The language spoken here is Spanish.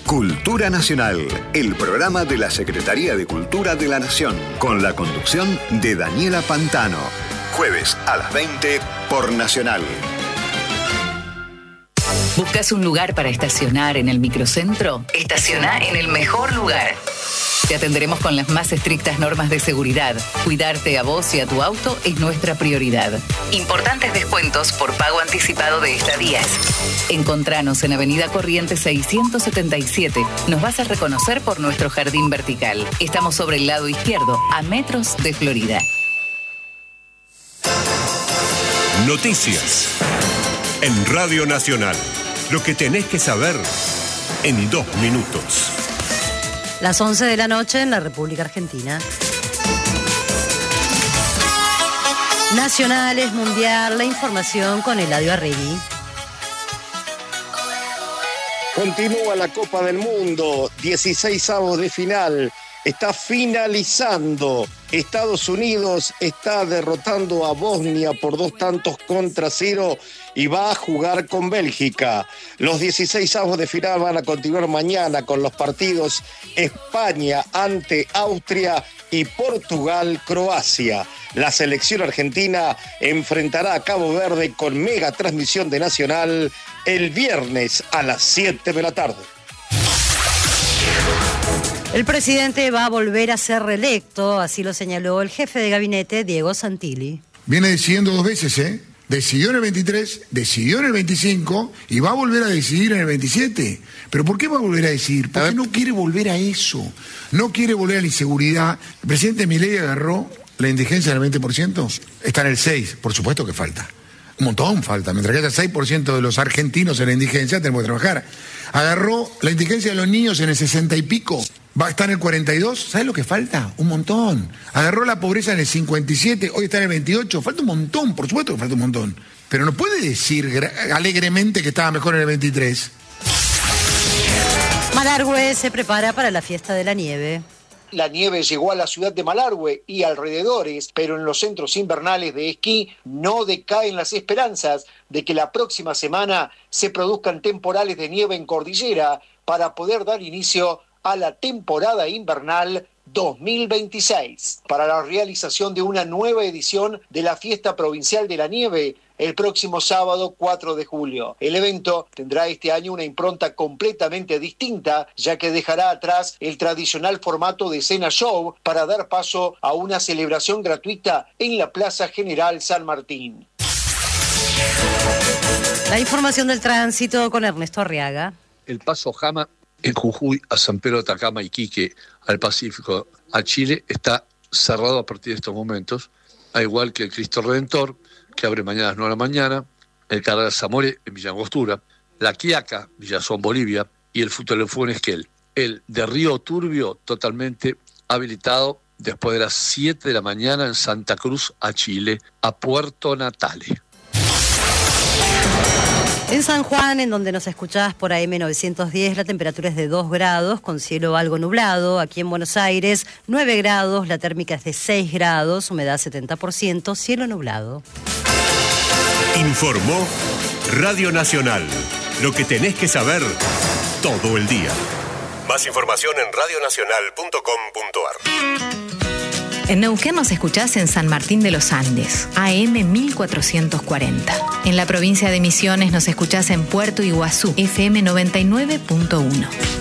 Cultura Nacional, el programa de la Secretaría de Cultura de la Nación, con la conducción de Daniela Pantano. Jueves a las 20 por Nacional. ¿Buscas un lugar para estacionar en el microcentro? Estaciona en el mejor lugar. Te atenderemos con las más estrictas normas de seguridad. Cuidarte a vos y a tu auto es nuestra prioridad. Importantes descuentos por pago anticipado de estadías. Encontranos en Avenida Corrientes 677. Nos vas a reconocer por nuestro jardín vertical. Estamos sobre el lado izquierdo, a metros de Florida. Noticias en Radio Nacional. Lo que tenés que saber en 2 minutos. Las 11 de la noche en la República Argentina. Nacionales, Mundial, la información con Eladio Arregui. Continúa la Copa del Mundo, 16avos de final. Está finalizando. Estados Unidos está derrotando a Bosnia por 2-0 y va a jugar con Bélgica. Los 16avos de final van a continuar mañana con los partidos España ante Austria y Portugal-Croacia. La selección argentina enfrentará a Cabo Verde con mega transmisión de Nacional el viernes a las 7 de la tarde. El presidente va a volver a ser reelecto, así lo señaló el jefe de gabinete, Diego Santilli. Viene decidiendo 2 veces, ¿eh? Decidió en el 23, decidió en el 25 y va a volver a decidir en el 27. ¿Pero por qué va a volver a decidir? Porque no quiere volver a eso. No quiere volver a la inseguridad. El presidente Milei agarró la indigencia del 20%. Está en el 6%. Por supuesto que falta. Un montón falta. Mientras que haya 6% de los argentinos en la indigencia, tenemos que trabajar. Agarró la indigencia de los niños en el 60 y pico. Va a estar en el 42. ¿Sabes lo que falta? Un montón. Agarró la pobreza en el 57. Hoy está en el 28. Falta un montón. Por supuesto que falta un montón. Pero no puede decir alegremente que estaba mejor en el 23. Malargüe se prepara para la fiesta de la nieve. La nieve llegó a la ciudad de Malargüe y alrededores, pero en los centros invernales de esquí no decaen las esperanzas de que la próxima semana se produzcan temporales de nieve en cordillera para poder dar inicio a la temporada invernal 2026. Para la realización de una nueva edición de la Fiesta Provincial de la Nieve, el próximo sábado 4 de julio. El evento tendrá este año una impronta completamente distinta, ya que dejará atrás el tradicional formato de cena show para dar paso a una celebración gratuita en la Plaza General San Martín. La información del tránsito con Ernesto Arriaga. El paso Jama en Jujuy a San Pedro, Atacama, Iquique, al Pacífico, a Chile, está cerrado a partir de estos momentos, al igual que el Cristo Redentor, que abre mañana a las 9 de la mañana, el Carrera Zamore en Villa Angostura, la Quiaca, Villazón, Bolivia, y el Futbolero en Esquel. El de Río Turbio, totalmente habilitado después de las 7 de la mañana en Santa Cruz, a Chile, a Puerto Natale. En San Juan, en donde nos escuchás por AM910, la temperatura es de 2 grados, con cielo algo nublado. Aquí en Buenos Aires, 9 grados, la térmica es de 6 grados, humedad 70%, cielo nublado. Informó Radio Nacional. Lo que tenés que saber todo el día. Más información en radionacional.com.ar. En Neuquén nos escuchás en San Martín de los Andes, AM 1440. En la provincia de Misiones nos escuchás en Puerto Iguazú, FM 99.1.